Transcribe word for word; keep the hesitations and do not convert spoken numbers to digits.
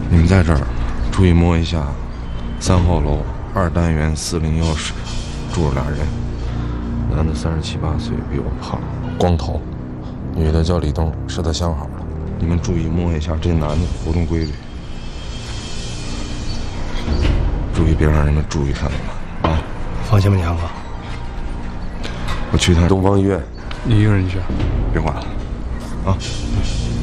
你们在这儿，注意摸一下，三号楼二单元四零幺室住着俩人，男的三十七八岁，比我胖，光头，女的叫李东，是他相好的。你们注意摸一下这男的活动规律，注意别让人们注意他们了啊！ 放心吧，强哥。 我去趟东方医院。 你一个人去？ 别管了，啊。